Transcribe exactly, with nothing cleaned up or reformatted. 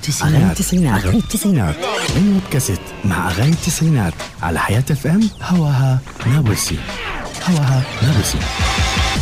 أغاني التسعينات أغاني التسعينات من بودكاست مع أغاني التسعينات على حياة اف ام. هواها نابلسي، هواها نابلسي.